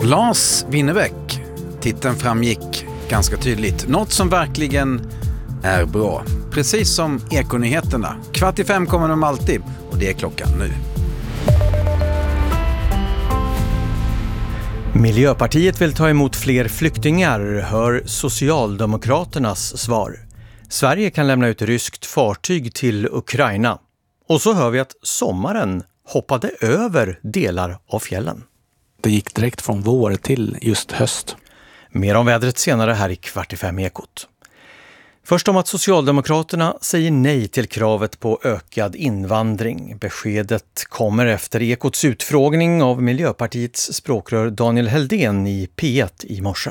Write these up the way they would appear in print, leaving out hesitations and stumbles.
Lars Winnerbäck. Titeln framgick ganska tydligt. Något som verkligen är bra. Precis som Ekonyheterna. 4:45 kommer de alltid och det är klockan nu. Miljöpartiet vill ta emot fler flyktingar, hör Socialdemokraternas svar. Sverige kan lämna ut ryskt fartyg till Ukraina. Och så hör vi att sommaren hoppade över delar av fjällen. Det gick direkt från vår till just höst. Mer om vädret senare här i 4:45 Ekot. Först om att Socialdemokraterna säger nej till kravet på ökad invandring. Beskedet kommer efter Ekots utfrågning av Miljöpartiets språkrör Daniel Heldén i P1 i morse.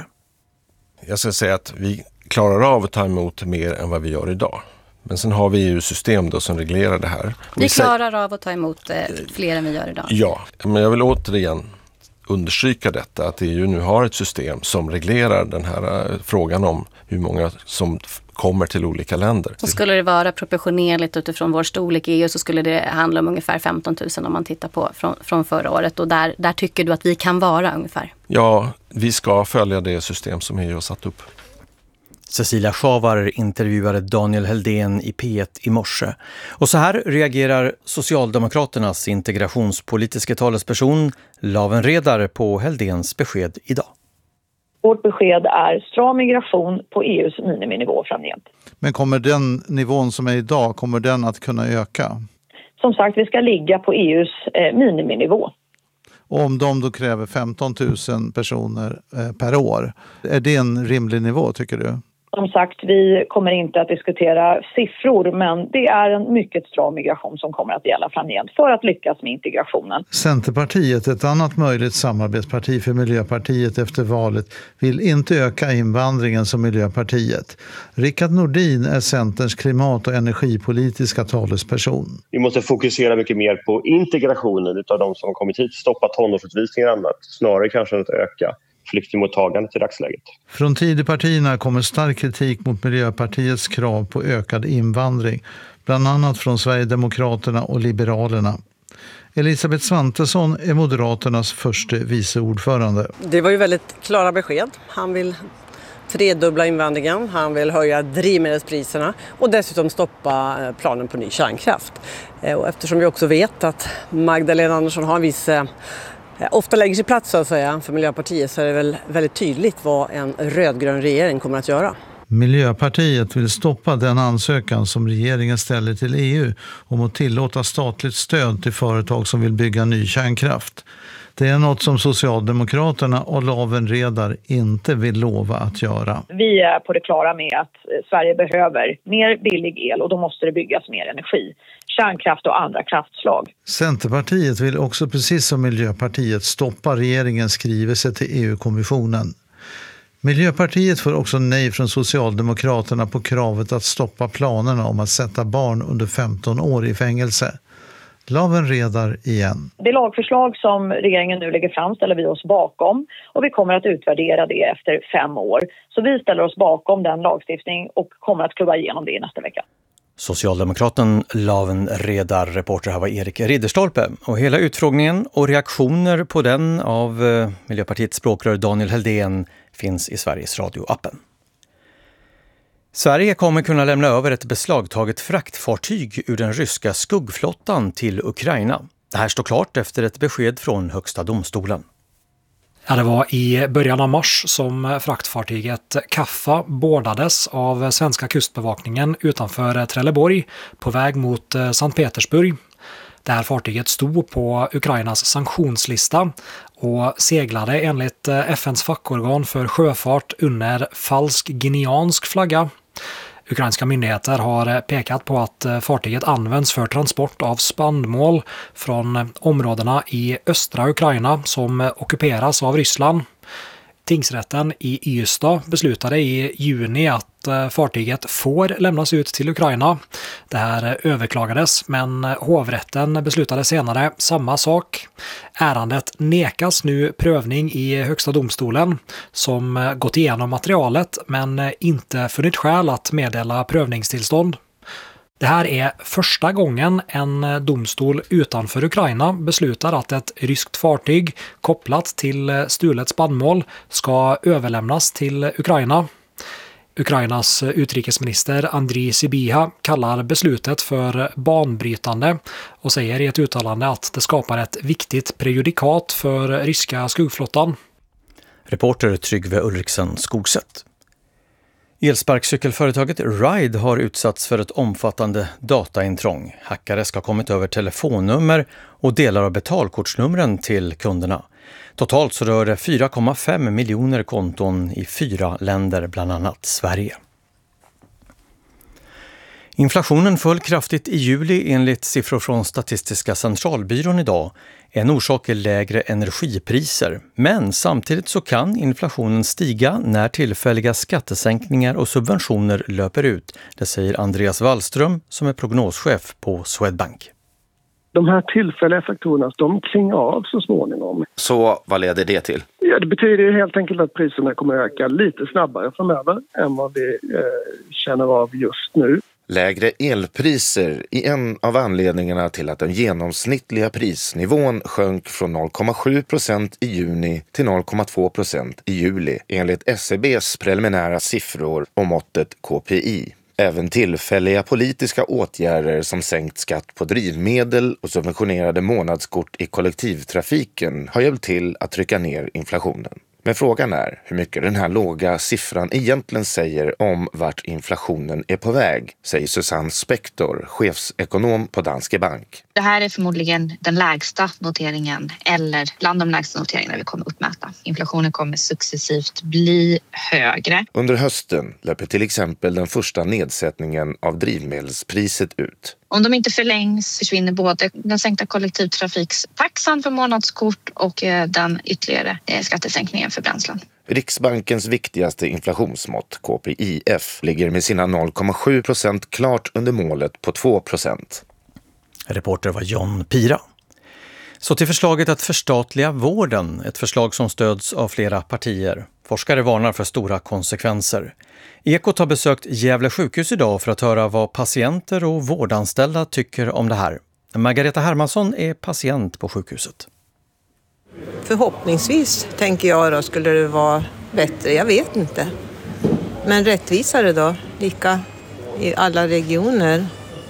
Jag ska säga att vi klarar av att ta emot mer än vad vi gör idag. Men sen har vi ju system då som reglerar det här. Vi klarar av att ta emot fler än vi gör idag. Ja, men jag vill återigen understryka detta, att EU nu har ett system som reglerar den här frågan om hur många som kommer till olika länder. Så skulle det vara proportionerligt utifrån vår storlek i EU så skulle det handla om ungefär 15 000 om man tittar på från förra året. Och där tycker du att vi kan vara ungefär? Ja, vi ska följa det system som EU har satt upp. Cecilia Schavar intervjuade Daniel Heldén i P1 i morse. Och så här reagerar Socialdemokraternas integrationspolitiska talesperson Laven Redar på Heldéns besked idag. Vårt besked är stram migration på EUs miniminivå framgent. Men kommer den nivån som är idag, kommer den att kunna öka? Som sagt, vi ska ligga på EUs miniminivå. Och om de då kräver 15 000 personer per år, är det en rimlig nivå tycker du? Som sagt, vi kommer inte att diskutera siffror, men det är en mycket stram migration som kommer att gälla framgent för att lyckas med integrationen. Centerpartiet, ett annat möjligt samarbetsparti för Miljöpartiet efter valet, vill inte öka invandringen som Miljöpartiet. Rickard Nordin är Centerns klimat- och energipolitiska talesperson. Vi måste fokusera mycket mer på integrationen av de som har kommit hit, stoppa tonårsutvisningar och annat, snarare kanske att öka flyktingmottagandet i dagsläget. Från Tidöpartierna kommer stark kritik mot Miljöpartiets krav på ökad invandring, bland annat från Sverigedemokraterna och Liberalerna. Elisabeth Svantesson är Moderaternas första vice ordförande. Det var ju väldigt klara besked. Han vill tredubbla invandringen, han vill höja drivmedelspriserna och dessutom stoppa planen på ny kärnkraft. Och eftersom vi också vet att Magdalena Andersson har en viss ofta lägger sig plats så att säga för Miljöpartiet, så är det väl väldigt tydligt vad en rödgrön regering kommer att göra. Miljöpartiet vill stoppa den ansökan som regeringen ställer till EU om att tillåta statligt stöd till företag som vill bygga ny kärnkraft. Det är något som Socialdemokraterna och Laven Redar inte vill lova att göra. Vi är på det klara med att Sverige behöver mer billig el och då måste det byggas mer energi. Kärnkraft och andra kraftslag. Centerpartiet vill också precis som Miljöpartiet stoppa regeringens skrivelse till EU-kommissionen. Miljöpartiet får också nej från Socialdemokraterna på kravet att stoppa planerna om att sätta barn under 15 år i fängelse. Laven Redar igen. Det lagförslag som regeringen nu lägger fram ställer vi oss bakom och vi kommer att utvärdera det efter 5 år. Så vi ställer oss bakom den lagstiftning och kommer att klubba igenom det i nästa vecka. Socialdemokraten Laven Redar, reporter här var Erik Ridderstolpe. Och hela utfrågningen och reaktioner på den av Miljöpartiets språkrör Daniel Heldén finns i Sveriges Radio-appen. Sverige kommer kunna lämna över ett beslagtaget fraktfartyg ur den ryska skuggflottan till Ukraina. Det här står klart efter ett besked från Högsta domstolen. Ja, det var i början av mars som fraktfartyget Kaffa bordades av svenska kustbevakningen utanför Trelleborg på väg mot Sankt Petersburg. Det här fartyget stod på Ukrainas sanktionslista och seglade enligt FNs fackorgan för sjöfart under falsk guineansk flagga. Ukrainska myndigheter har pekat på att fartyget används för transport av spannmål från områdena i östra Ukraina som ockuperas av Ryssland. Tingsrätten i Ystad beslutade i juni att fartyget får lämnas ut till Ukraina. Det här överklagades, men hovrätten beslutade senare samma sak. Ärendet nekas nu prövning i Högsta domstolen som gått igenom materialet men inte funnit skäl att meddela prövningstillstånd. Det här är första gången en domstol utanför Ukraina beslutar att ett ryskt fartyg kopplat till stulet spannmål ska överlämnas till Ukraina. Ukrainas utrikesminister Andriy Sybiha kallar beslutet för banbrytande och säger i ett uttalande att det skapar ett viktigt prejudikat för ryska skuggflottan. Reporter Tryggve Ulriksen, Skogsätt. Elsparkcykelföretaget Ride har utsatts för ett omfattande dataintrång. Hackare ska ha kommit över telefonnummer och delar av betalkortsnumren till kunderna. Totalt så rör det 4,5 miljoner konton i 4 länder, bland annat Sverige. Inflationen föll kraftigt i juli enligt siffror från Statistiska centralbyrån idag. En orsak är lägre energipriser, men samtidigt så kan inflationen stiga när tillfälliga skattesänkningar och subventioner löper ut. Det säger Andreas Wallström som är prognoschef på Swedbank. De här tillfälliga faktorerna, de klingar av så småningom. Så vad leder det till? Ja, det betyder ju helt enkelt att priserna kommer att öka lite snabbare framöver än vad vi känner av just nu. Lägre elpriser är en av anledningarna till att den genomsnittliga prisnivån sjönk från 0,7% i juni till 0,2% i juli enligt SCBs preliminära siffror och måttet KPI. Även tillfälliga politiska åtgärder som sänkt skatt på drivmedel och subventionerade månadskort i kollektivtrafiken har hjälpt till att trycka ner inflationen. Men frågan är hur mycket den här låga siffran egentligen säger om vart inflationen är på väg, säger Susanne Spektor, chefsekonom på Danske Bank. Det här är förmodligen den lägsta noteringen eller bland de lägsta noteringarna vi kommer uppmäta. Inflationen kommer successivt bli högre. Under hösten löper till exempel den första nedsättningen av drivmedelspriset ut. Om de inte förlängs försvinner både den sänkta kollektivtrafiktaxan för månadskort och den ytterligare skattesänkningen för bränslen. Riksbankens viktigaste inflationsmått, KPIF, ligger med sina 0,7% klart under målet på 2%. Reporter var John Pira. Så till förslaget att förstatliga vården, ett förslag som stöds av flera partier. Forskare varnar för stora konsekvenser. Ekot har besökt Gävle sjukhus idag för att höra vad patienter och vårdanställda tycker om det här. Margareta Hermansson är patient på sjukhuset. Förhoppningsvis, tänker jag då, skulle det vara bättre. Jag vet inte. Men rättvisare då, lika i alla regioner.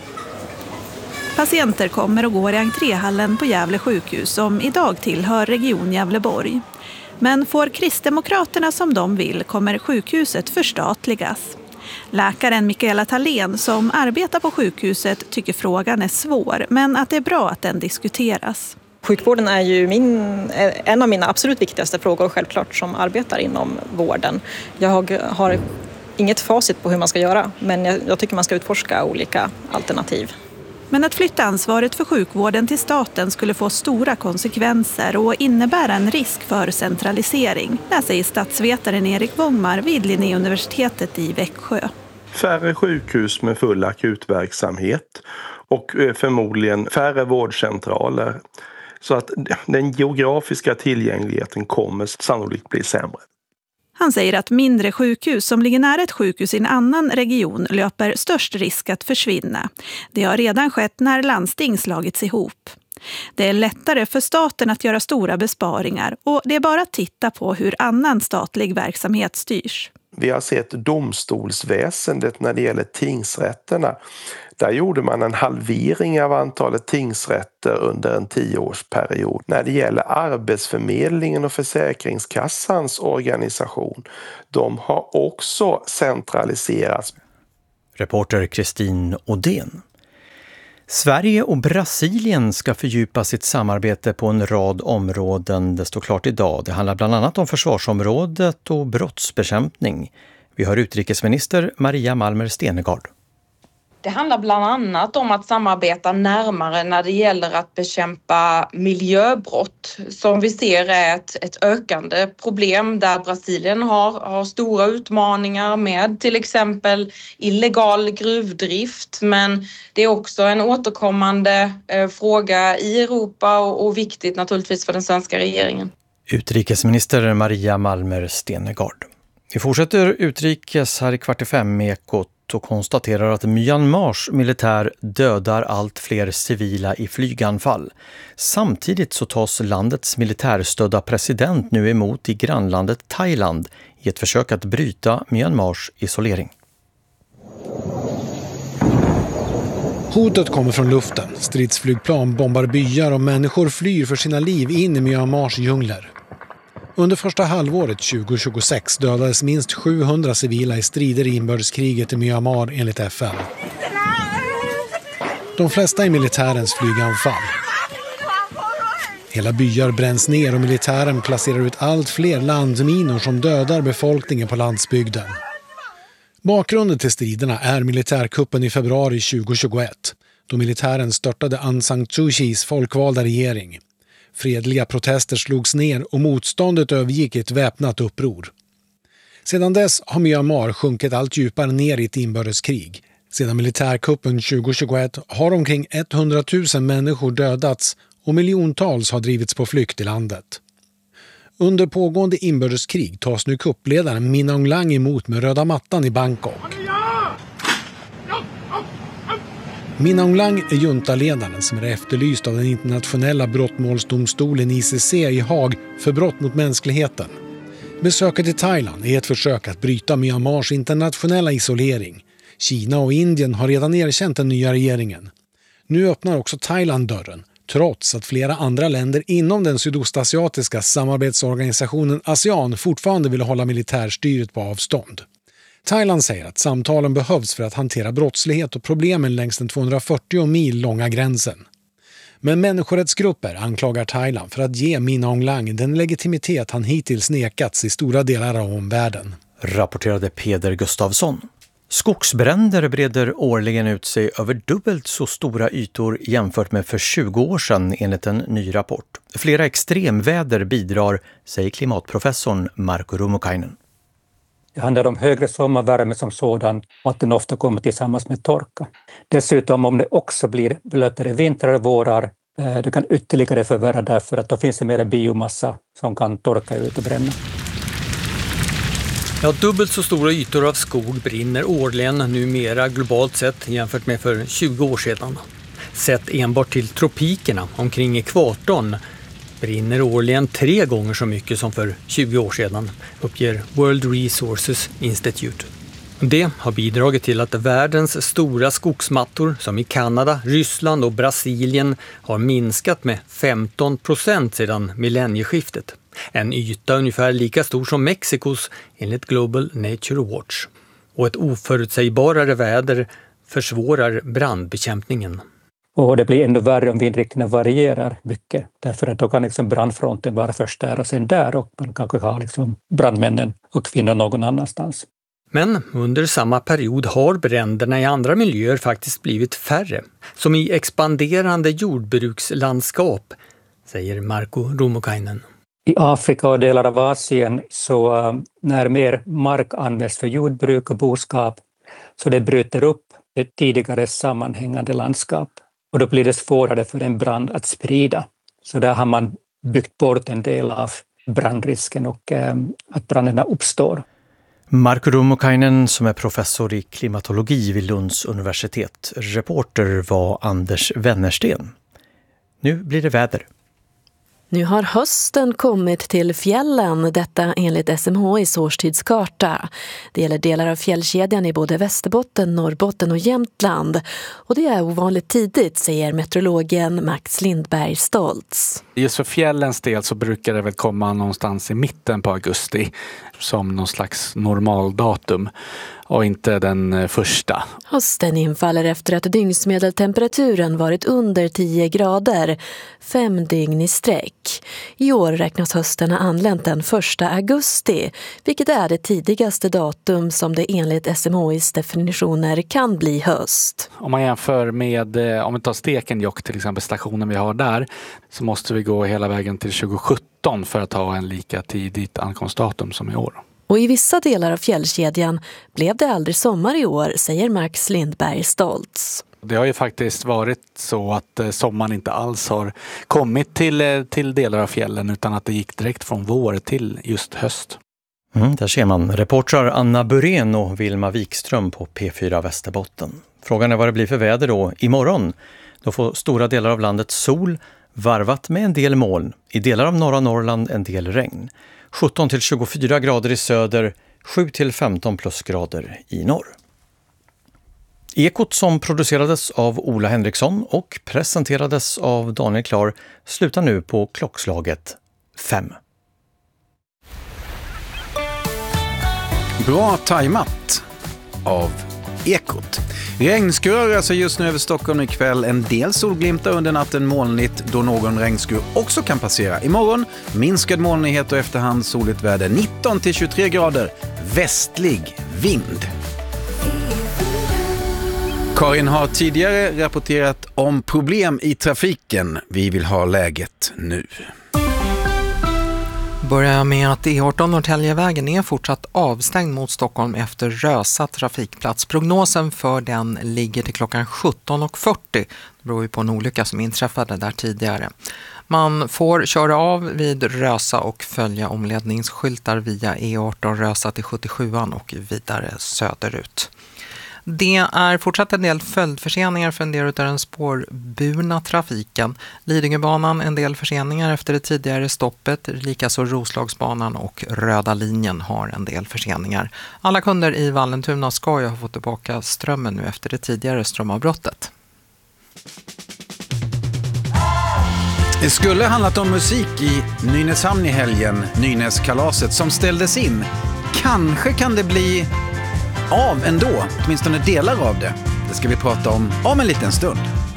Patienter kommer och går i entréhallen på Gävle sjukhus som idag tillhör region Gävleborg. Men får Kristdemokraterna som de vill kommer sjukhuset förstatligas. Läkaren Mikaela Thalén som arbetar på sjukhuset tycker frågan är svår, men att det är bra att den diskuteras. Sjukvården är ju en av mina absolut viktigaste frågor självklart som arbetar inom vården. Jag har inget facit på hur man ska göra, men jag tycker man ska utforska olika alternativ. Men att flytta ansvaret för sjukvården till staten skulle få stora konsekvenser och innebära en risk för centralisering. Det säger statsvetaren Erik Wångmar vid Linnéuniversitetet i Växjö. Färre sjukhus med full akutverksamhet och förmodligen färre vårdcentraler. Så att den geografiska tillgängligheten kommer sannolikt bli sämre. Han säger att mindre sjukhus som ligger nära ett sjukhus i en annan region löper störst risk att försvinna. Det har redan skett när landsting slagits ihop. Det är lättare för staten att göra stora besparingar och det är bara att titta på hur annan statlig verksamhet styrs. Vi har sett domstolsväsendet när det gäller tingsrätterna. Där gjorde man en halvering av antalet tingsrätter under en 10-årsperiod. När det gäller Arbetsförmedlingen och Försäkringskassans organisation, de har också centraliserats. Reporter Kristin Odén. Sverige och Brasilien ska fördjupa sitt samarbete på en rad områden. Det står klart idag. Det handlar bland annat om försvarsområdet och brottsbekämpning. Vi har utrikesminister Maria Malmer Stenegard. Det handlar bland annat om att samarbeta närmare när det gäller att bekämpa miljöbrott som vi ser är ett ökande problem där Brasilien har stora utmaningar med till exempel illegal gruvdrift, men det är också en återkommande fråga i Europa och viktigt naturligtvis för den svenska regeringen. Utrikesminister Maria Malmer Stenegard. Vi fortsätter utrikes här i 45 med Ekot. ut och konstaterar att Myanmars militär dödar allt fler civila i flyganfall. Samtidigt så tas landets militärstödda president nu emot i grannlandet Thailand i ett försök att bryta Myanmars isolering. Hotet kommer från luften. Stridsflygplan bombar byar och människor flyr för sina liv in i Myanmars djungler. Under första halvåret 2026 dödades minst 700 civila i strider i inbördeskriget i Myanmar enligt FN. De flesta i militärens flyganfall. Hela byar bränns ner och militären placerar ut allt fler landminor som dödar befolkningen på landsbygden. Bakgrunden till striderna är militärkuppen i februari 2021 då militären störtade Aung San Suu Kyis folkvalda regering. Fredliga protester slogs ner och motståndet övergick i ett väpnat uppror. Sedan dess har Myanmar sjunkit allt djupare ner i ett inbördeskrig. Sedan militärkuppen 2021 har omkring 100 000 människor dödats och miljontals har drivits på flykt i landet. Under pågående inbördeskrig tas nu kuppledaren Min Aung Hlaing emot med röda mattan i Bangkok. Min Aung Hlaing är juntaledaren som är efterlyst av den internationella brottmålsdomstolen ICC i Haag för brott mot mänskligheten. Besöket i Thailand är ett försök att bryta Myanmars internationella isolering. Kina och Indien har redan erkänt den nya regeringen. Nu öppnar också Thailand dörren, trots att flera andra länder inom den sydostasiatiska samarbetsorganisationen ASEAN fortfarande vill hålla militärstyret på avstånd. Thailand säger att samtalen behövs för att hantera brottslighet och problemen längs den 240 mil långa gränsen. Men människorättsgrupper anklagar Thailand för att ge Min Aung Hlaing den legitimitet han hittills nekats i stora delar av omvärlden. Rapporterade Peder Gustafsson. Skogsbränder breder årligen ut sig över dubbelt så stora ytor jämfört med för 20 år sedan enligt en ny rapport. Flera extremväder bidrar, säger klimatprofessorn Marko Rummukainen. Det handlar om högre sommarvärme som sådan och att den ofta kommer tillsammans med torka. Dessutom om det också blir blötare vintrar och vårar, det kan ytterligare förvärra därför att då finns det mer biomassa som kan torka ut och bränna. Ja, dubbelt så stora ytor av skog brinner årligen numera globalt sett jämfört med för 20 år sedan. Sett enbart till tropikerna omkring ekvatorn brinner årligen 3 gånger så mycket som för 20 år sedan, uppger World Resources Institute. Det har bidragit till att världens stora skogsmattor som i Kanada, Ryssland och Brasilien har minskat med 15% sedan millennieskiftet. En yta ungefär lika stor som Mexikos enligt Global Nature Watch. Och ett oförutsägbarare väder försvårar brandbekämpningen. Och det blir ännu värre om vindriktningen varierar mycket. Därför att då kan brandfronten vara först där och sen där och man kanske har brandmännen och kvinnor någon annanstans. Men under samma period har bränderna i andra miljöer faktiskt blivit färre. Som i expanderande jordbrukslandskap, säger Marko Rummukainen. I Afrika och delar av Asien så när mer mark används för jordbruk och boskap så det bryter upp ett tidigare sammanhängande landskap. Och då blir det svårare för en brand att sprida. Så där har man byggt bort en del av brandrisken och att branderna uppstår. Marko Rummukainen som är professor i klimatologi vid Lunds universitet. Reporter var Anders Wennersten. Nu blir det väder. Nu har hösten kommit till fjällen, detta enligt SMHI:s årstidskarta. Det gäller delar av fjällkedjan i både Västerbotten, Norrbotten och Jämtland. Och det är ovanligt tidigt, säger meteorologen Max Lindberg Stoltz. Just för fjällens del så brukar det väl komma någonstans i mitten på augusti som någon slags normaldatum och inte den första. Hösten infaller efter att dygnsmedeltemperaturen varit under 10 grader, 5 dygn i sträck. I år räknas hösten ha anlänt den 1 augusti, vilket är det tidigaste datum som det enligt SMHI:s definitioner kan bli höst. Om man jämför med, om vi tar Stekenjokk till exempel, stationen vi har där, så måste vi gå hela vägen till 2017 för att ha en lika tidigt ankomstdatum som i år. Och i vissa delar av fjällkedjan blev det aldrig sommar i år, säger Max Lindberg Stoltz. Det har ju faktiskt varit så att sommaren inte alls har kommit till delar av fjällen utan att det gick direkt från vår till just höst. Där ser man reportrar Anna Burén och Vilma Wikström på P4 Västerbotten. Frågan är vad det blir för väder då imorgon. Då får stora delar av landet sol, varvat med en del moln. I delar av norra Norrland en del regn. 17-24 grader i söder, 7-15 plusgrader i norr. Ekot som producerades av Ola Henriksson och presenterades av Daniel Klar slutar nu på klockslaget 5. Bra tajmat av Ekot. Regnskur rör sig just nu över Stockholm ikväll. En del solglimtar under natten, molnigt då någon regnskur också kan passera. Imorgon minskad molnighet och efterhand soligt väder, 19-23 grader, västlig vind. Karin har tidigare rapporterat om problem i trafiken. Vi vill ha läget nu. Börjar med att E18 Norrtäljevägen är fortsatt avstängd mot Stockholm efter Rösa trafikplats. Prognosen för den ligger till klockan 17:40. Det beror ju på en olycka som inträffade där tidigare. Man får köra av vid Rösa och följa omledningsskyltar via E18 Rösa till 77an och vidare söderut. Det är fortsatt en del följdförseningar för en del av den spårburna trafiken. Lidingöbanan en del förseningar efter det tidigare stoppet. Likaså Roslagsbanan och Röda linjen har en del förseningar. Alla kunder i Vallentuna ska ju ha fått tillbaka strömmen nu efter det tidigare strömavbrottet. Det skulle handlat om musik i Nynäshamn i helgen, Nynäskalaset som ställdes in. Kanske kan det bli av ändå, åtminstone delar av det. Det ska vi prata om en liten stund.